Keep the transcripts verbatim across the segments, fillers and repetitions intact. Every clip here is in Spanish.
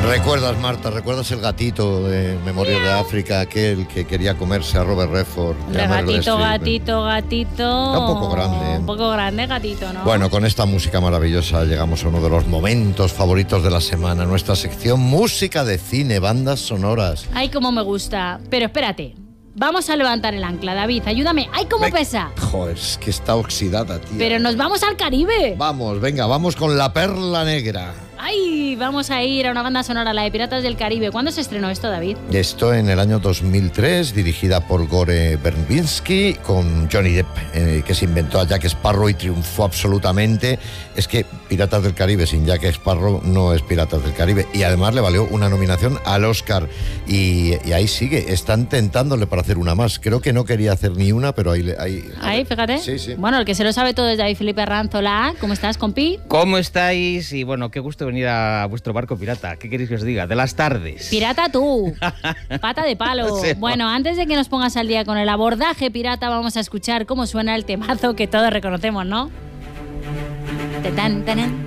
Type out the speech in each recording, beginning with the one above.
¿Recuerdas, Marta? ¿Recuerdas el gatito de Memorias de África, aquel que quería comerse a Robert Redford? El gatito, gatito, gatito... Está un poco grande, ¿eh? Un poco grande, gatito, ¿no? Bueno, con esta música maravillosa llegamos a uno de los momentos favoritos de la semana, nuestra sección Música de Cine, bandas sonoras. Ay, cómo me gusta. Pero espérate, vamos a levantar el ancla, David, ayúdame. ¡Ay, cómo Ve... pesa! Joder, es que está oxidada, tío. Pero nos vamos al Caribe. Vamos, venga, vamos con La Perla Negra. ¡Ay! Vamos a ir a una banda sonora, la de Piratas del Caribe. ¿Cuándo se estrenó esto, David? Esto en el año dos mil tres, dirigida por Gore Verbinski, con Johnny Depp, eh, que se inventó a Jack Sparrow y triunfó absolutamente. Es que Piratas del Caribe sin Jack Sparrow no es Piratas del Caribe. Y además le valió una nominación al Oscar. Y, y ahí sigue, están tentándole para hacer una más. Creo que no quería hacer ni una, pero ahí... Ahí, ahí fíjate. Sí, sí. Bueno, el que se lo sabe todo es David Felipe Arranzola. ¿Cómo estás, compi? ¿Cómo estáis? Y bueno, qué gusto venir a vuestro barco pirata. ¿Qué queréis que os diga? De las tardes. Pirata tú. Pata de palo. Sí, bueno, antes de que nos pongas al día con el abordaje pirata, vamos a escuchar cómo suena el temazo que todos reconocemos, ¿no? Tan, tan, tan.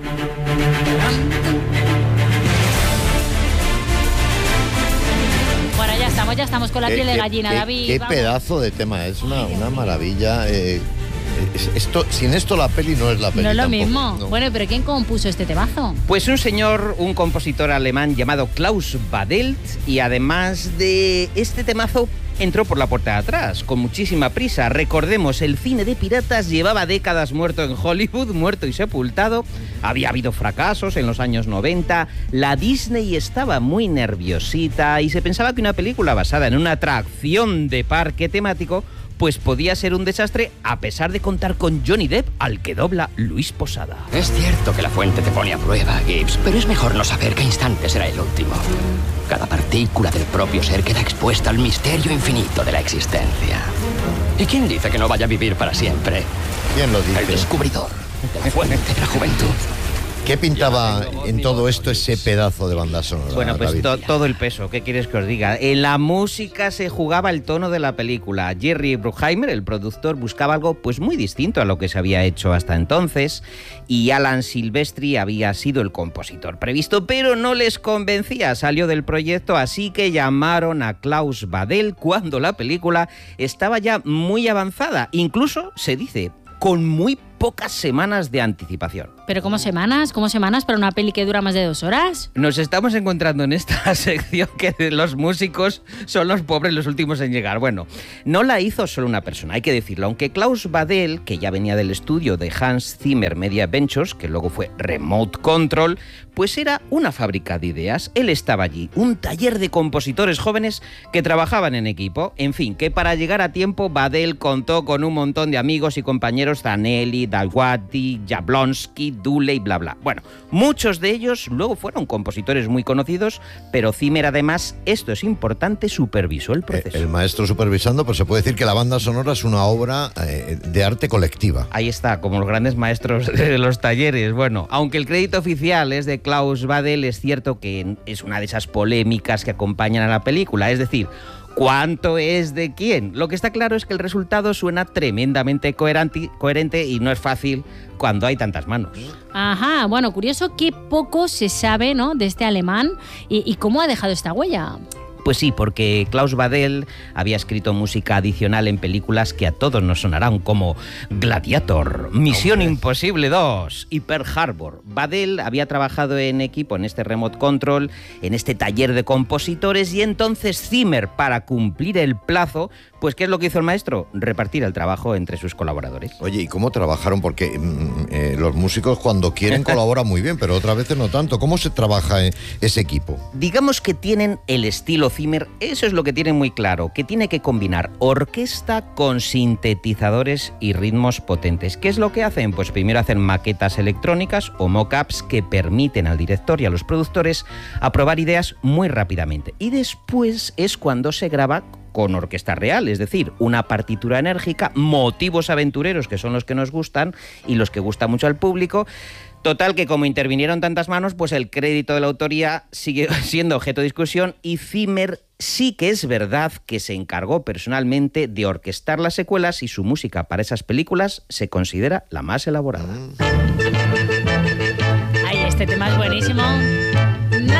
Bueno, ya estamos, ya estamos con la piel de gallina, qué, David. Qué vamos. pedazo de tema, es una, una maravilla. Eh, Esto, sin esto la peli no es la peli. No es lo tampoco, mismo. No. Bueno, pero ¿quién compuso este temazo? Pues un señor, un compositor alemán llamado Klaus Badelt, y además de este temazo entró por la puerta de atrás, con muchísima prisa. Recordemos, el cine de piratas llevaba décadas muerto en Hollywood, muerto y sepultado. Había habido fracasos en los años noventa. La Disney estaba muy nerviosita y se pensaba que una película basada en una atracción de parque temático pues podía ser un desastre, a pesar de contar con Johnny Depp, al que dobla Luis Posada. Es cierto que la fuente te pone a prueba, Gibbs, pero es mejor no saber qué instante será el último. Cada partícula del propio ser queda expuesta al misterio infinito de la existencia. ¿Y quién dice que no vaya a vivir para siempre? ¿Quién lo dice? El descubridor de la fuente de la juventud. ¿Qué pintaba en todo esto ese pedazo de banda sonora? Bueno, pues to, todo el peso, ¿qué quieres que os diga? En la música se jugaba el tono de la película. Jerry Bruckheimer, el productor, buscaba algo pues muy distinto a lo que se había hecho hasta entonces, y Alan Silvestri había sido el compositor previsto, pero no les convencía, salió del proyecto, así que llamaron a Klaus Badelt cuando la película estaba ya muy avanzada, incluso se dice con muy pocas semanas de anticipación. ¿Pero cómo semanas? ¿Cómo semanas para una peli que dura más de dos horas? Nos estamos encontrando en esta sección que los músicos son los pobres los últimos en llegar. Bueno, no la hizo solo una persona, hay que decirlo. Aunque Klaus Badelt, que ya venía del estudio de Hans Zimmer Media Ventures, que luego fue Remote Control, pues era una fábrica de ideas. Él estaba allí, un taller de compositores jóvenes que trabajaban en equipo. En fin, que para llegar a tiempo, Badelt contó con un montón de amigos y compañeros: Zanelli, Dalwadi, Jablonski, Dooley, bla bla. Bueno, muchos de ellos luego fueron compositores muy conocidos, pero Zimmer además, esto es importante, supervisó el proceso. El maestro supervisando, pues se puede decir que la banda sonora es una obra eh, de arte colectiva. Ahí está, como los grandes maestros de los talleres. Bueno, aunque el crédito oficial es de Klaus Badelt, es cierto que es una de esas polémicas que acompañan a la película, es decir, ¿cuánto es de quién? Lo que está claro es que el resultado suena tremendamente coherente, coherente y no es fácil cuando hay tantas manos. Ajá, bueno, curioso que poco se sabe, ¿no?, de este alemán y, y cómo ha dejado esta huella. Pues sí, porque Klaus Badelt había escrito música adicional en películas que a todos nos sonarán, como Gladiator, Misión Hombre. Imposible dos y Pearl Harbor. Badelt había trabajado en equipo en este Remote Control, en este taller de compositores, y entonces Zimmer, para cumplir el plazo, pues ¿qué es lo que hizo el maestro? Repartir el trabajo entre sus colaboradores. Oye, ¿y cómo trabajaron? Porque mm, eh, los músicos cuando quieren colaboran muy bien, pero otras veces no tanto. ¿Cómo se trabaja eh, ese equipo? Digamos que tienen el estilo Zimmer, eso es lo que tienen muy claro, que tiene que combinar orquesta con sintetizadores y ritmos potentes. ¿Qué es lo que hacen? Pues primero hacen maquetas electrónicas o mock-ups que permiten al director y a los productores aprobar ideas muy rápidamente. Y después es cuando se graba con orquesta real, es decir, una partitura enérgica, motivos aventureros, que son los que nos gustan y los que gustan mucho al público. Total, que como intervinieron tantas manos, pues el crédito de la autoría sigue siendo objeto de discusión, y Zimmer sí que es verdad que se encargó personalmente de orquestar las secuelas, y su música para esas películas se considera la más elaborada. Ay, este tema es buenísimo. Na,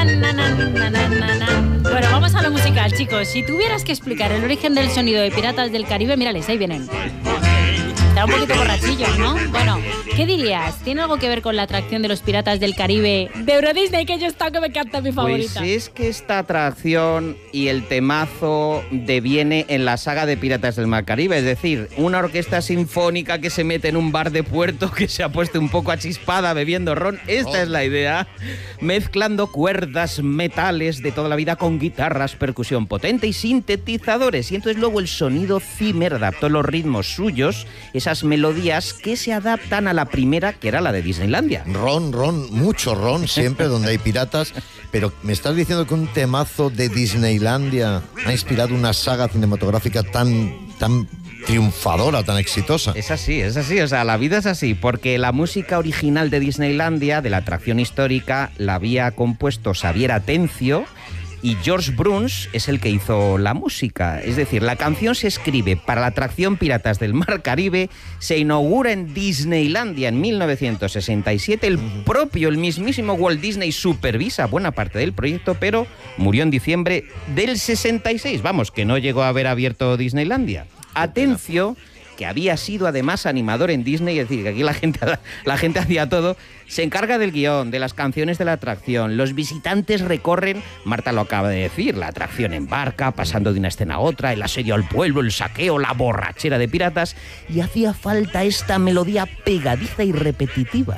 Bueno, vamos a lo musical, chicos. Si tuvieras que explicar el origen del sonido de Piratas del Caribe, mírales, ahí vienen. Está un poquito borrachillos, ¿no? Bueno, ¿qué dirías? ¿Tiene algo que ver con la atracción de los Piratas del Caribe de Euro Disney, que yo está que me encanta, mi favorita? Pues es que esta atracción y el temazo deviene en la saga de Piratas del Mar Caribe, es decir, una orquesta sinfónica que se mete en un bar de puerto que se ha puesto un poco achispada bebiendo ron. Esta oh. es la idea, mezclando cuerdas, metales de toda la vida con guitarras, percusión potente y sintetizadores. Y entonces luego el sonido Zimmer adaptó los ritmos suyos, esas melodías que se adaptan a la primera, que era la de Disneylandia. Ron, ron, mucho ron, siempre donde hay piratas. Pero me estás diciendo que un temazo de Disneylandia ha inspirado una saga cinematográfica tan, tan triunfadora, tan exitosa. Es así, es así, o sea, la vida es así, porque la música original de Disneylandia, de la atracción histórica, la había compuesto Xavier Atencio, y George Bruns es el que hizo la música. Es decir, la canción se escribe para la atracción Piratas del Mar Caribe, se inaugura en Disneylandia en mil novecientos sesenta y siete. El propio, el mismísimo Walt Disney supervisa buena parte del proyecto, pero murió en diciembre del sesenta y seis. Vamos, que no llegó a haber abierto Disneylandia. Atencio, que había sido además animador en Disney, es decir, que aquí la gente, la gente hacía todo, se encarga del guión, de las canciones de la atracción. Los visitantes recorren, Marta lo acaba de decir, la atracción en barca, pasando de una escena a otra, el asedio al pueblo, el saqueo, la borrachera de piratas, y hacía falta esta melodía pegadiza y repetitiva.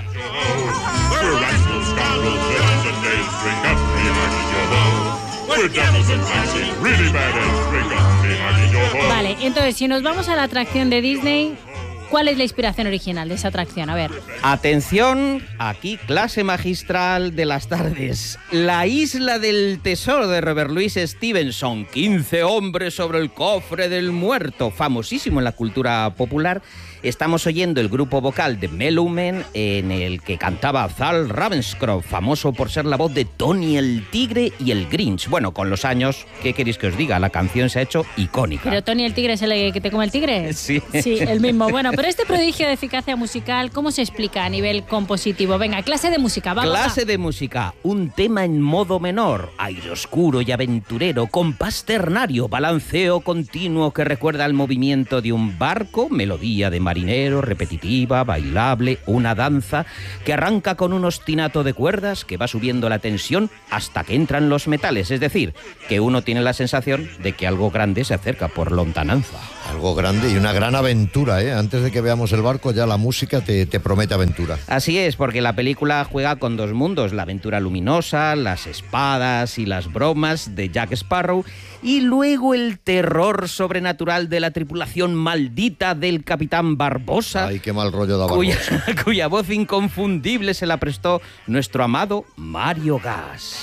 Vale, entonces, si nos vamos a la atracción de Disney, ¿cuál es la inspiración original de esa atracción? A ver. Atención, aquí clase magistral de las tardes. La isla del tesoro de Robert Louis Stevenson. quince hombres sobre el cofre del muerto. Famosísimo en la cultura popular. Estamos oyendo el grupo vocal de Melumen, en el que cantaba Zal Ravenscroft, famoso por ser la voz de Tony el Tigre y el Grinch. Bueno, con los años, ¿qué queréis que os diga? La canción se ha hecho icónica. ¿Pero Tony el Tigre es el que te come el tigre? Sí. Sí, el mismo. Bueno, pero este prodigio de eficacia musical, ¿cómo se explica a nivel compositivo? Venga, clase de música, vamos. Clase va. de música. Un tema en modo menor, aire oscuro y aventurero, compás ternario, balanceo continuo que recuerda al movimiento de un barco, melodía de marinero, repetitiva, bailable, una danza que arranca con un ostinato de cuerdas que va subiendo la tensión hasta que entran los metales. Es decir, que uno tiene la sensación de que algo grande se acerca por lontananza. Algo grande y una gran aventura, ¿eh? Antes de que veamos el barco, ya la música te, te promete aventura. Así es, porque la película juega con dos mundos, la aventura luminosa, las espadas y las bromas de Jack Sparrow, y luego el terror sobrenatural de la tripulación maldita del Capitán Barbosa. Ay, qué mal rollo da cuya, Barbosa. Cuya voz inconfundible se la prestó nuestro amado Mario Gas.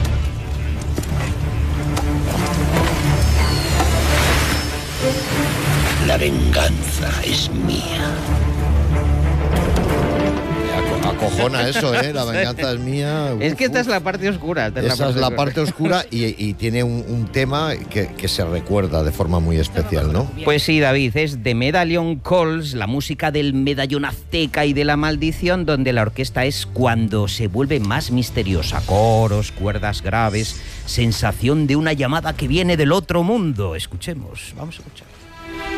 La venganza es mía. Acojona eso, ¿eh? La venganza es mía. Uf, es que esta uf. es la parte oscura. Esta Esa es la parte, es la oscura. parte oscura y, y tiene un, un tema que, que se recuerda de forma muy especial, ¿no? Pues sí, David, es The Medallion Calls, la música del medallón azteca y de la maldición, donde la orquesta es cuando se vuelve más misteriosa. Coros, cuerdas graves, sensación de una llamada que viene del otro mundo. Escuchemos, vamos a escuchar.